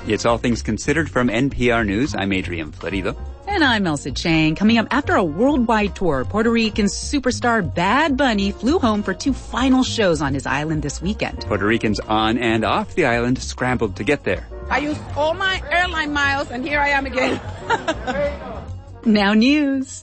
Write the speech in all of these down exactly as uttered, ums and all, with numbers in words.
It's All Things Considered from N P R News. I'm Adrian Florido. And I'm Elsa Chang. Coming up, after a worldwide tour, Puerto Rican superstar Bad Bunny flew home for two final shows on his island this weekend. Puerto Ricans on and off the island scrambled to get there. I used all my airline miles, and here I am again. Now news.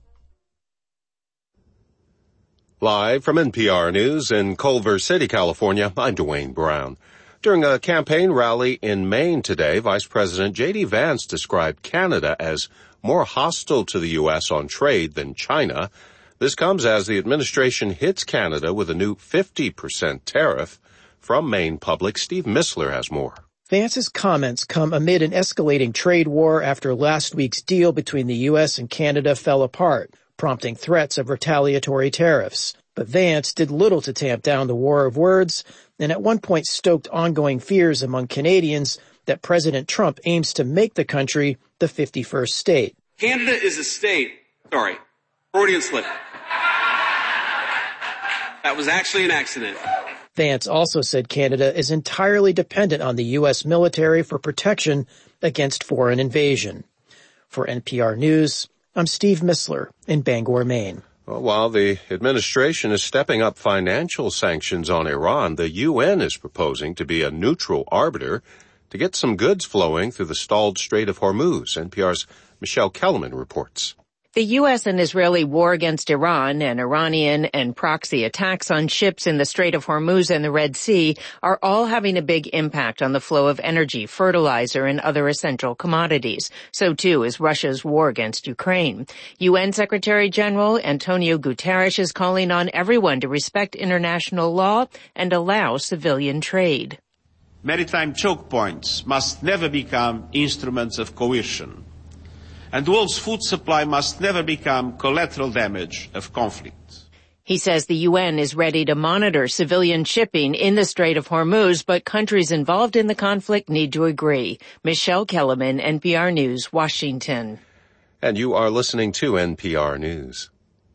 Live from N P R News in Culver City, California, I'm Dwayne Brown. During a campaign rally in Maine today, Vice President J D Vance described Canada as more hostile to the U S on trade than China. This comes as the administration hits Canada with a new fifty percent tariff. From Maine Public, Steve Missler has more. Vance's comments come amid an escalating trade war after last week's deal between the U S and Canada fell apart, prompting threats of retaliatory tariffs. But Vance did little to tamp down the war of words, and at one point stoked ongoing fears among Canadians that President Trump aims to make the country the fifty-first state. Canada is a state. Sorry. Freudian slip. That was actually an accident. Vance also said Canada is entirely dependent on the U S military for protection against foreign invasion. For N P R News, I'm Steve Missler in Bangor, Maine. Well, while the administration is stepping up financial sanctions on Iran, the U N is proposing to be a neutral arbiter to get some goods flowing through the stalled Strait of Hormuz. N P R's Michelle Kellerman reports. The U S and Israeli war against Iran and Iranian and proxy attacks on ships in the Strait of Hormuz and the Red Sea are all having a big impact on the flow of energy, fertilizer, and other essential commodities. So too is Russia's war against Ukraine. U N Secretary General Antonio Guterres is calling on everyone to respect international law and allow civilian trade. Maritime choke points must never become instruments of coercion. And the world's food supply must never become collateral damage of conflict. He says the U N is ready to monitor civilian shipping in the Strait of Hormuz, but countries involved in the conflict need to agree. Michelle Kellerman, N P R News, Washington. And you are listening to N P R News.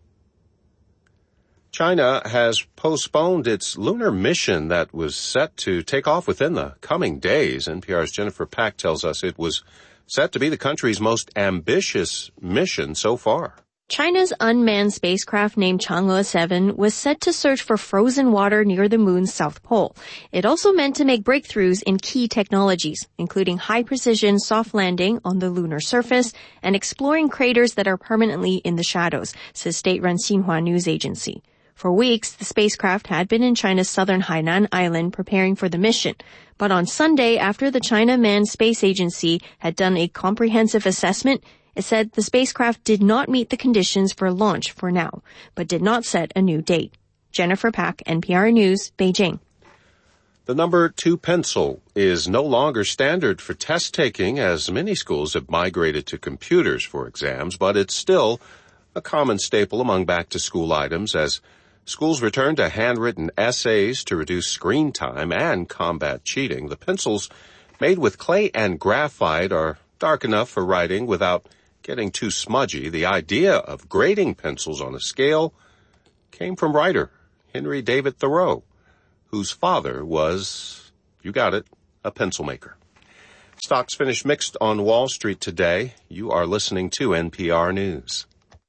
China has postponed its lunar mission that was set to take off within the coming days. N P R's Jennifer Pack tells us it was set to be the country's most ambitious mission so far. China's unmanned spacecraft named Chang'e seven was set to search for frozen water near the moon's south pole. It also meant to make breakthroughs in key technologies, including high-precision soft landing on the lunar surface and exploring craters that are permanently in the shadows, says state-run Xinhua news agency. For weeks, the spacecraft had been in China's southern Hainan island preparing for the mission. But on Sunday, after the China Manned Space Agency had done a comprehensive assessment, it said the spacecraft did not meet the conditions for launch for now, but did not set a new date. Jennifer Pack, N P R News, Beijing. The number two pencil is no longer standard for test taking, as many schools have migrated to computers for exams, but it's still a common staple among back-to-school items as schools return to handwritten essays to reduce screen time and combat cheating. The pencils made with clay and graphite are dark enough for writing without getting too smudgy. The idea of grading pencils on a scale came from writer Henry David Thoreau, whose father was, you got it, a pencil maker. Stocks finished mixed on Wall Street today. You are listening to N P R News.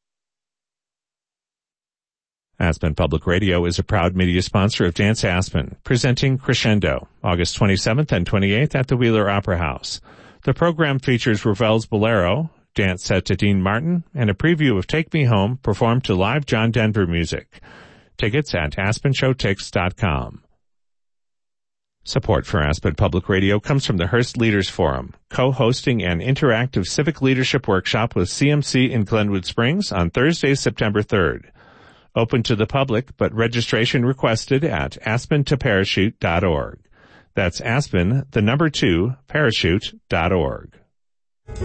Aspen Public Radio is a proud media sponsor of Dance Aspen, presenting Crescendo, August twenty-seventh and twenty-eighth at the Wheeler Opera House. The program features Ravel's Bolero, dance set to Dean Martin, and a preview of Take Me Home performed to live John Denver music. Tickets at aspen show tix dot com. Support for Aspen Public Radio comes from the Hearst Leaders Forum, co-hosting an interactive civic leadership workshop with C M C in Glenwood Springs on Thursday, September third. Open to the public, but registration requested at aspen to parachute dot org. That's Aspen, the number two, parachute dot org.